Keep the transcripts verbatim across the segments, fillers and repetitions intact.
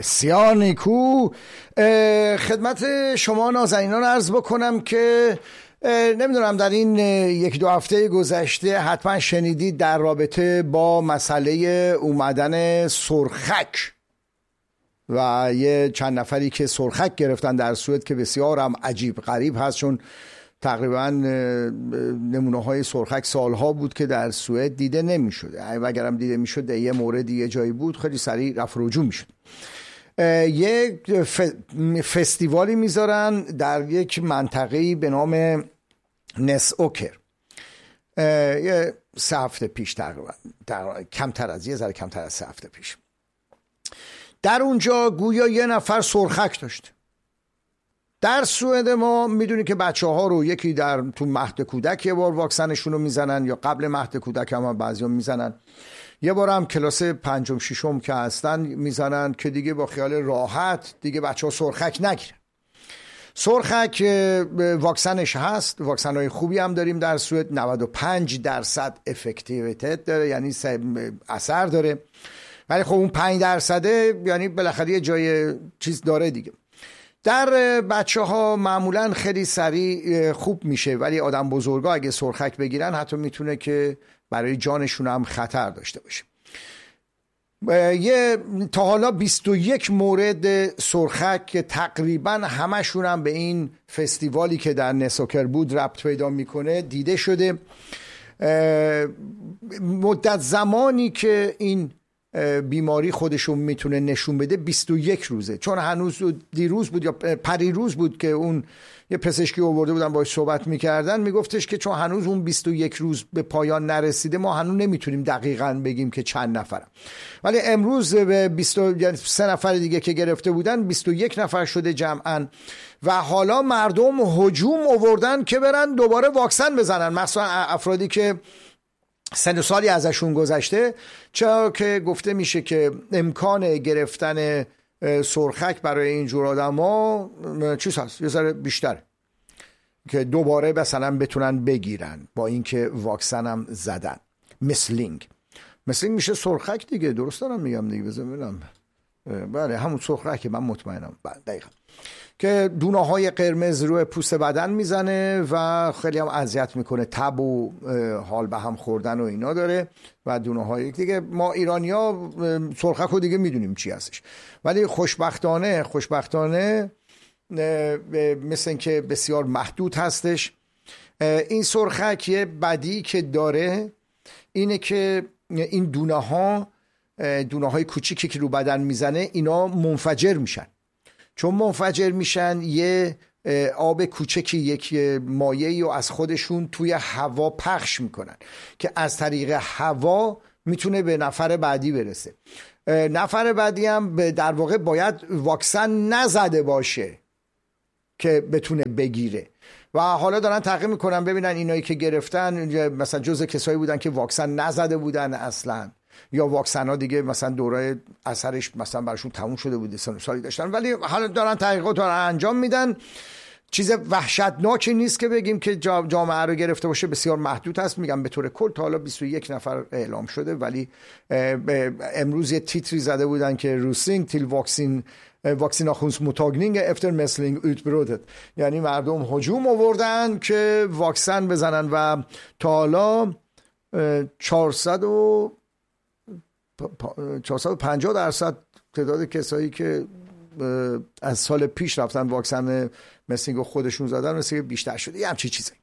بسیار نیکو. خدمت شما نازنینان عرض بکنم که نمیدونم در این یک دو هفته گذشته حتما شنیدید در رابطه با مسئله اومدن سرخک و یه چند نفری که سرخک گرفتن در سوئد که بسیار هم عجیب غریب هست، چون تقریبا نمونه های سرخک سالها بود که در سوئد دیده نمی شده و اگرم دیده می شده یه موردی یه جایی بود خیلی سریع رفع رجوع می شد. یک فستیوالی میذارن در یک منطقه‌ای به نام نسوکر، یه سه هفته پیش تقریبا، کمتر از یه ذره کمتر از سه هفته پیش. در اونجا گویا یه نفر سرخک داشت. در سوئد ما میدونی که بچه ها رو یکی در تو مهد کودک یه بار واکسنشون رو میزنن یا قبل مهد کودک هم بعضی هم میزنن، یه بار هم کلاس پنجم ششم که هستن میزنن که دیگه با خیال راحت دیگه بچه ها سرخک نگیرن. سرخک واکسنش هست، واکسن های خوبی هم داریم در سوئد، نود و پنج درصد افکتیویتت داره، یعنی اثر داره، ولی خب اون پنج درصده یعنی بالاخره یه جای چیز داره دیگه. در بچه ها معمولا خیلی سریع خوب میشه، ولی آدم بزرگا اگه سرخک بگیرن حتی میتونه که برای جانشون هم خطر داشته باشه. یه تا حالا بیست و یک مورد سرخک که تقریبا همشون هم به این فستیوالی که در نسوکر بود ربط پیدا میکنه دیده شده. مدت زمانی که این بیماری خودشون میتونه نشون بده بیست و یک روزه، چون هنوز دیروز بود یا پریروز بود که اون یه پزشکی آورده بودن باهاش صحبت میکردن، میگفتش که چون هنوز اون بیست و یک روز به پایان نرسیده ما هنوز نمیتونیم دقیقاً بگیم که چند نفرم، ولی امروز به بیست یعنی سه نفر دیگه که گرفته بودن بیست و یک نفر شده جمعاً و حالا مردم هجوم آوردن که برن دوباره واکسن بزنن، مثلا افرادی که سن و سالی ازشون گذشته، چرا که گفته میشه که امکان گرفتن سرخک برای اینجور آدم ها چیز هست یه ذره بیشتر که دوباره مثلا بتونن بگیرن با اینکه واکسن هم زدن. مسلینگ مسلینگ میشه سرخک دیگه، درست دارم میگم دیگه؟ بذار ببینم، بله همون سرخکه، من مطمئنم دقیقا، که دونه های قرمز روی پوست بدن میزنه و خیلی هم اذیت میکنه، تب و حال به هم خوردن و اینا داره و دونه های دیگه. ما ایرانیا سرخک رو دیگه میدونیم چی هستش، ولی خوشبختانه خوشبختانه مثل این که بسیار محدود هستش. این سرخک یه بدی که داره اینه که این دونه ها دونه های کوچیکی که رو بدن میزنه اینا منفجر میشن، چون منفجر میشن یه آب کوچکی، یک مایعی رو از خودشون توی هوا پخش میکنن که از طریق هوا میتونه به نفر بعدی برسه. نفر بعدی هم در واقع باید واکسن نزده باشه که بتونه بگیره و حالا دارن تحقیق میکنن ببینن اینایی که گرفتن مثلا جزء کسایی بودن که واکسن نزده بودن اصلا، یا واکسن ها دیگه مثلا دوره اثرش مثلا براشون تموم شده بوده، سن و سالی داشتن، ولی حالا دارن تحقیقات دارن انجام میدن. چیز وحشتناکی نیست که بگیم که جامعه رو گرفته باشه، بسیار محدود هست. میگم به طور کل تا حالا بیست و یک نفر اعلام شده، ولی امروز یه تیتری زده بودن که روسینگ تیل واکسین واکسیناخونس موتاگنینگ افتر مسلینگ اوتبروتت، یعنی مردم هجوم آوردن که واکسن بزنن و تا حالا چهارصد و پنجاه درصد تعداد کسایی که از سال پیش رفتن واکسن مسلینگ خودشون زدن مثل بیشتر شده، یه همچی چیزی.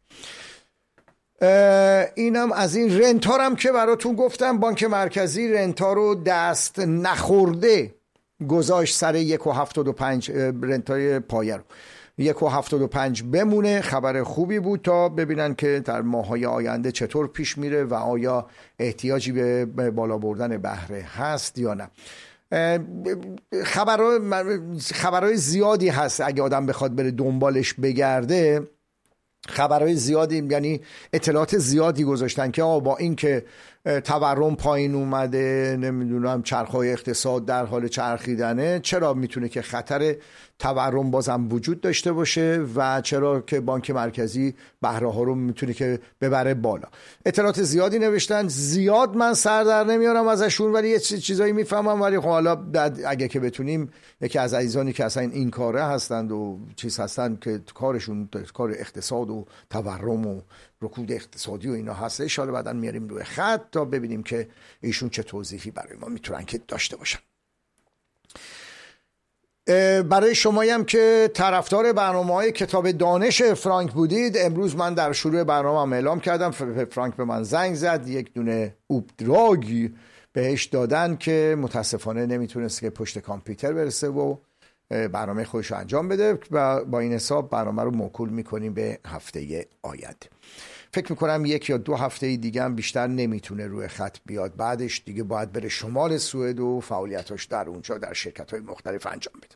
اینم از این. رنتار هم که براتون گفتم، بانک مرکزی رنتار رو دست نخورده گذاشت سر یک و هفتاد و پنج، رنتای پایه رو یک و هفتاد و پنج بمونه. خبر خوبی بود تا ببینن که در ماهای آینده چطور پیش میره و آیا احتیاجی به بالا بردن بهره هست یا نه. خبرهای خبرهای زیادی هست، اگه آدم بخواد بره دنبالش بگرده خبرهای زیادی، یعنی اطلاعات زیادی گذاشتن که با این که تورم پایین اومده، نمیدونم چرخهای اقتصاد در حال چرخیدنه، چرا میتونه که خطر تورم بازم وجود داشته باشه و چرا که بانک مرکزی بهره ها رو میتونه که ببره بالا. اطلاعات زیادی نوشتن، زیاد من سر در نمیارم ازشون، ولی یه چیزایی میفهمم. ولی خب حالا اگه که بتونیم یکی از عزیزانی که اصلا این کاره هستند و چیز هستند که کارشون کار اقتصاد و تورم و رکود اقتصادی و اینا هست، ان شاءالله بعداً میاریم روی خط تا ببینیم که ایشون چه توضیحی برای ما میتونن که داشته باشن. برای شمایی هم که طرفدار برنامه‌های کتاب دانش فرانک بودید، امروز من در شروع برنامه‌ام اعلام کردم، فرانک به من زنگ زد، یک دونه اوپدراگی بهش دادن که متاسفانه نمیتونست که پشت کامپیوتر برسه و برنامه خودش رو انجام بده و با این حساب برنامه رو موکول میکنیم به هفته آینده. فکر میکنم یک یا دو هفته دیگه هم بیشتر نمیتونه روی خط بیاد، بعدش دیگه باید بره شمال سوئد و فعالیتاش در اونجا در شرکت‌های مختلف انجام بده.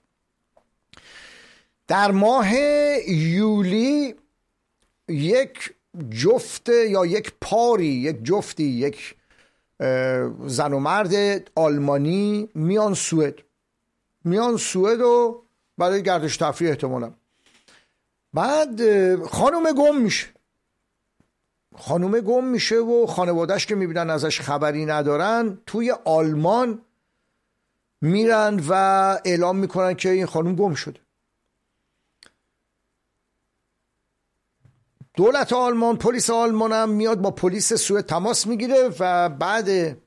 در ماه یولی یک جفت یا یک پاری یک جفتی یک زن و مرد آلمانی میان سوئد میان سوئد و برای گردش تفریح احتمالا، بعد خانوم گم میشه خانومه گم میشه و خانوادهش که میبینن ازش خبری ندارن توی آلمان میرن و اعلام میکنن که این خانوم گم شده. دولت آلمان، پلیس آلمان هم میاد با پلیس سوئد تماس میگیره و بعد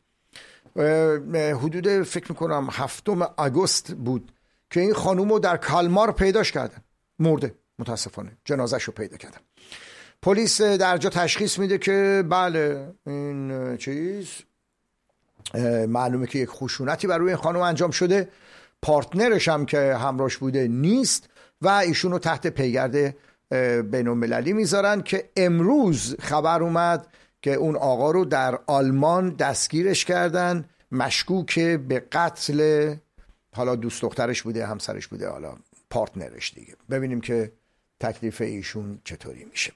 حدود فکر میکنم هفتم آگوست بود که این خانوم رو در کالمار پیداش کردن، مرده، متاسفانه جنازش رو پیدا کردن. پلیس در جا تشخیص میده که بله این چیز معلومه که یک خشونتی بر روی این خانم انجام شده، پارتنرش هم که همراهش بوده نیست و ایشون رو تحت پیگرد بین المللی میذارن که امروز خبر اومد که اون آقا رو در آلمان دستگیرش کردن، مشکوک به قتل، حالا دوست دخترش بوده، همسرش بوده، حالا پارتنرش دیگه. ببینیم که تکلیف ایشون چطوری میشه.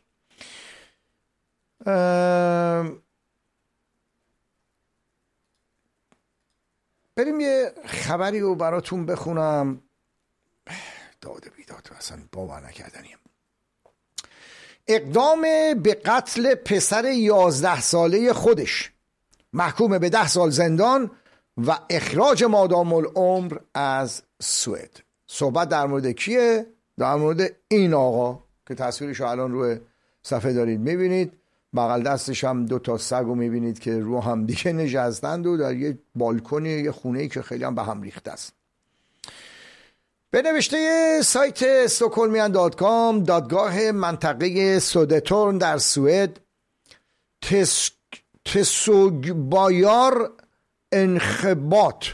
بریم یه خبری رو براتون بخونم، داده بیداد اصلا باور نکردنیم. اقدام به قتل پسر یازده ساله خودش، محکوم به ده سال زندان و اخراج مادام العمر از سوئد. صحبت در مورد کیه؟ در مورد این آقا که تصویرش رو الان روی صفحه دارید میبینید، بغل دستش هم دو تا سگ رو میبینید که رو هم دیگه نشستند و در یه بالکنی یه خونه‌ای که خیلی هم به هم ریخته است. به نوشته سایت استکهلمیان دات کام، دادگاه منطقه سودتورن در سوئد تس... تسوگبایار انخباط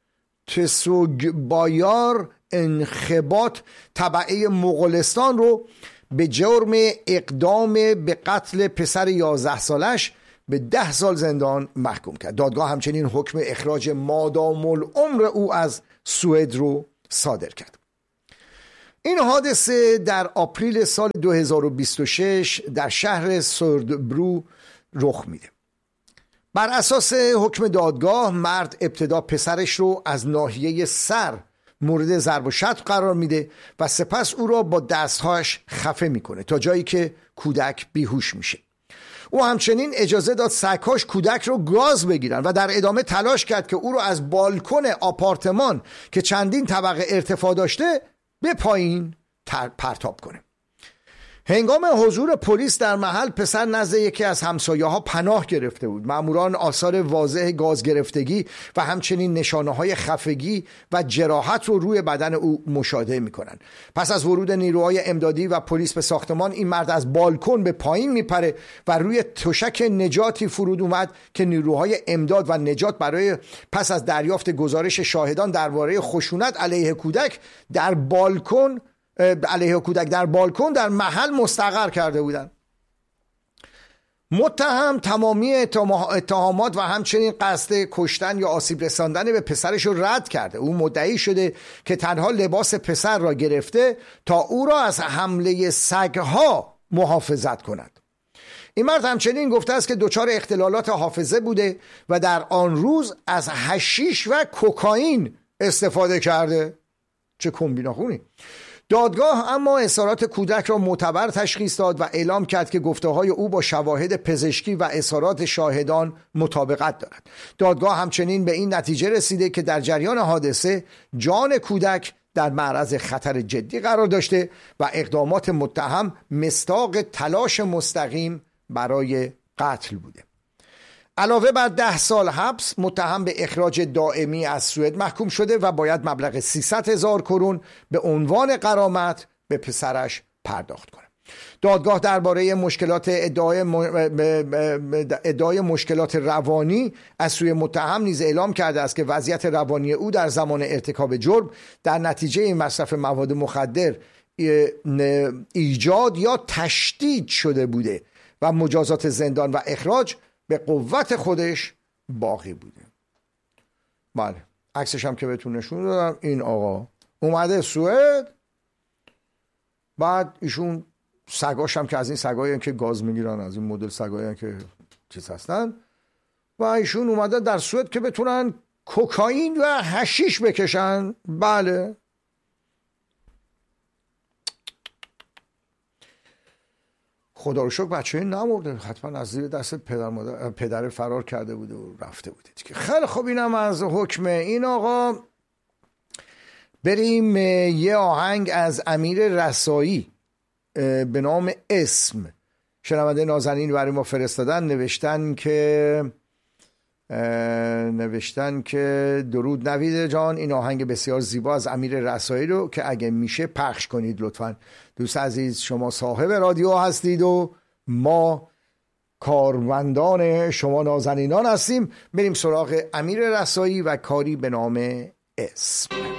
تسوگبایار انخباط تبعه مغولستان رو به جرم اقدام به قتل پسر یازده سالش به ده سال زندان محکوم کرد. دادگاه همچنین حکم اخراج مادام العمر او از سوئد رو صادر کرد. این حادثه در آپریل سال دو هزار و بیست و شش در شهر سوردبرو رخ میده. بر اساس حکم دادگاه، مرد ابتدا پسرش رو از ناحیه سر مورد ضرب و شتم قرار میده و سپس او را با دستهاش خفه میکنه تا جایی که کودک بیهوش میشه. او همچنین اجازه داد سگ‌هاش کودک رو گاز بگیرن و در ادامه تلاش کرد که او رو از بالکن آپارتمان که چندین طبقه ارتفاع داشته به پایین پرتاب کنه. هنگام حضور پلیس در محل، پسر نزد یکی از همسایه‌ها پناه گرفته بود. ماموران آثار واضح گاز گرفتگی و همچنین نشانه‌های خفگی و جراحت رو روی بدن او مشاهده می‌کنند. پس از ورود نیروهای امدادی و پلیس به ساختمان، این مرد از بالکن به پایین میپره و روی تشک نجاتی فرود اومد که نیروهای امداد و نجات برای پس از دریافت گزارش شاهدان درباره خشونت علیه کودک در بالکن علیه کودک در بالکن در محل مستقر کرده بودند. متهم تمامی اتهامات و همچنین قصد کشتن یا آسیب رساندن به پسرش رو رد کرده. او مدعی شده که تنها لباس پسر را گرفته تا او را از حمله سگها محافظت کند. این مرد همچنین گفته است که دچار اختلالات حافظه بوده و در آن روز از حشیش و کوکائین استفاده کرده. چه کمبیناخونی. دادگاه اما اظهارات کودک را معتبر تشخیص داد و اعلام کرد که گفته‌های او با شواهد پزشکی و اظهارات شاهدان مطابقت دارد. دادگاه همچنین به این نتیجه رسیده که در جریان حادثه جان کودک در معرض خطر جدی قرار داشته و اقدامات متهم مصداق تلاش مستقیم برای قتل بوده. علاوه بر ده سال حبس، متهم به اخراج دائمی از سوئد محکوم شده و باید مبلغ سیصد هزار کرون به عنوان غرامت به پسرش پرداخت کنه. دادگاه درباره مشکلات ادعای, م... ادعای مشکلات روانی از سوی متهم نیز اعلام کرده است که وضعیت روانی او در زمان ارتکاب جرم در نتیجه مصرف مواد مخدر ایجاد یا تشدید شده بوده و مجازات زندان و اخراج به قوت خودش باقی بوده. بله، عکسش هم که بهتون نشون دادم. این آقا اومده سوئد، بعد ایشون سگاش هم که از این سگایی که گاز میگیرن، از این مدل سگایی که چیز هستن، و ایشون اومده در سوئد که بتونن کوکائین و حشیش بکشن. بله، خدا رو شکر بچه نمرده، حتما از زیر دست پدر, مادر، پدر فرار کرده بوده و رفته بوده دیگه. خیلی خوب، اینم از حکم این آقا. بریم یه آهنگ از امیر رسایی به نام اسم. شنونده نازنین برای ما فرستادن، نوشتن که نوشتن که درود نوید جان، این آهنگ بسیار زیبا از امیر رسایی رو که اگه میشه پخش کنید لطفاً. دوست عزیز، شما صاحب رادیو هستید و ما کارمندان شما نازنینان هستیم. بریم سراغ امیر رسایی و کاری به نام اسم.